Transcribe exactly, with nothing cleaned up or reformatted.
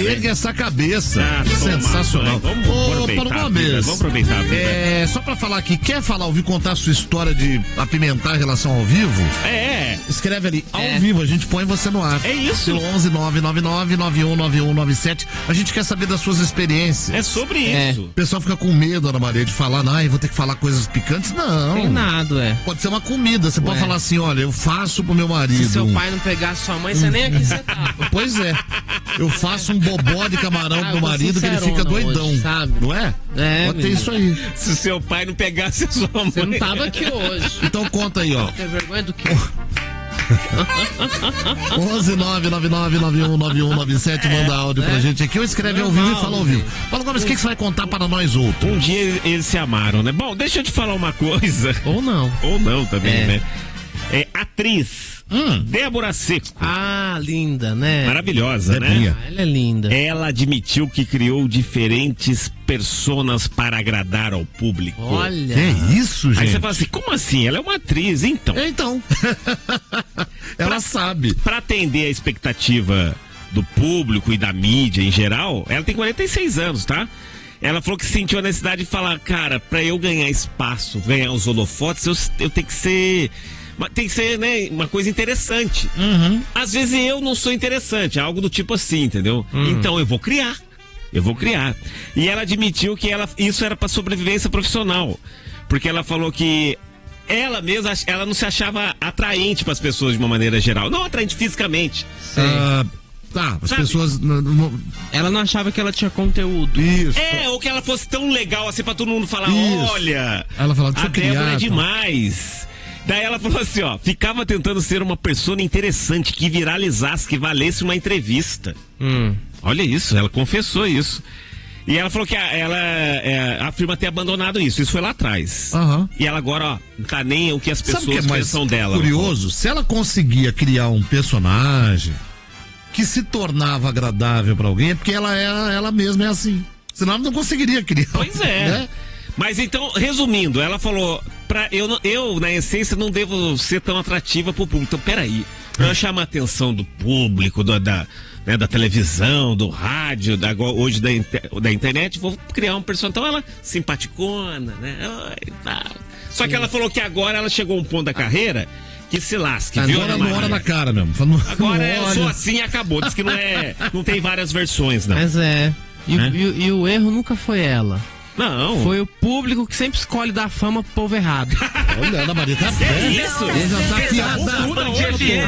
ergue essa cabeça. Ah, sensacional. Toma, vamos Ô, aproveitar Paulo a Gomes, vida, vamos aproveitar a vida. É, só pra falar aqui, quer falar, ouvir contar a sua história de apimentar a relação ao vivo? É. Escreve ali, ao É. vivo, a gente põe você no ar. É isso. Pelo onze nove nove nove nove um nove um nove sete. A gente quer saber das suas experiências. É sobre É. isso. O pessoal fica com medo, Ana Maria, de falar, ai, vou ter que falar coisas picantes. Não. Tem nada, é. Pode ser uma comida. Você pode Ué. falar assim, olha, eu faço pro meu marido. Se seu pai não pegasse sua mãe, você nem aqui você tava. Pois é. Eu faço um bobó de camarão Ah, pro eu tô marido que ele fica sincerona doidão. hoje, sabe? Não é? É, Pode ter menino. isso aí. Se seu pai não pegasse a sua mãe. Você não tava aqui hoje. Então conta aí, ó. Tem vergonha do quê? onze nove nove nove nove um nove um nove sete, manda áudio pra né? gente aqui ou escreve ao vivo e fala ao vivo. Paulo Gomes, o que que você vai contar para nós outros? Um dia eles se amaram, né? Bom, deixa eu te falar uma coisa. Ou não. Ou não também, É. né? É atriz Hum. Débora Seco. Ah, linda, né? Maravilhosa, Debinha. né? Ah, ela é linda. Ela admitiu que criou diferentes personas para agradar ao público. Olha. Que isso, gente? Aí você fala assim, como assim? Ela é uma atriz, então. Então. Ela Pra- sabe. Para atender a expectativa do público e da mídia em geral, ela tem quarenta e seis anos, tá? Ela falou que sentiu a necessidade de falar, cara, pra eu ganhar espaço, ganhar os holofotes, eu, eu tenho que ser... Tem que ser, né, uma coisa interessante. Uhum. Às vezes eu não sou interessante, é algo do tipo assim, entendeu? Então eu vou criar. Eu vou criar. E ela admitiu que ela, isso era para sobrevivência profissional. Porque ela falou que ela mesma, ela não se achava atraente para as pessoas de uma maneira geral. Não atraente fisicamente. Sei. Ah, tá, as Sabe? pessoas. n- n- Ela não achava que ela tinha conteúdo. Isso. É, ou que ela fosse tão legal assim pra todo mundo falar, Isso. olha, Ela falava que a sou Débora criada. é demais. Daí ela falou assim, ó, ficava tentando ser uma persona interessante, que viralizasse, que valesse uma entrevista. Hum. Olha isso, ela confessou isso. E ela falou que a, ela é, afirma ter abandonado isso, isso foi lá atrás. Aham. E ela agora, ó, não tá nem o que as Sabe o pessoas que é mais pensam dela. curioso? Se ela conseguia criar um personagem que se tornava agradável pra alguém, é porque ela, é, ela mesma é assim. Senão ela não conseguiria criar. Pois é. Né? Mas então, resumindo, ela falou, pra, eu, não- eu, na essência, não devo ser tão atrativa pro público. Então, peraí, pra eu chamar a atenção do público, do, da, né, da televisão, do rádio, da, hoje da, inter- da internet, vou criar um personagem. Então ela, simpaticona, né? Oi, tal. Só que ela falou que agora ela chegou a um ponto da carreira que se lasque, viu? Agora Ana não Maria? olha na cara mesmo. Fala, Agora não eu olha. sou assim e acabou. Diz que não é. Não tem várias versões, não. Mas é. E, o- É? e o- e o erro nunca foi ela. Não. Foi o público que sempre escolhe dar fama pro povo errado. Olha, Ana Maria tá É velha. isso? Ele já tá Fez a afiada. postura hoje.